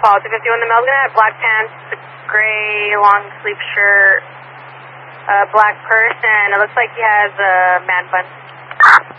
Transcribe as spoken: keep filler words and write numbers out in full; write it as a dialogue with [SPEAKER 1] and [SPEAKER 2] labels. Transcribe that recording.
[SPEAKER 1] Paul, two fifty-one, the male's gonna have black pants, gray long sleeve shirt, uh, black purse, and it looks like he has a man bun.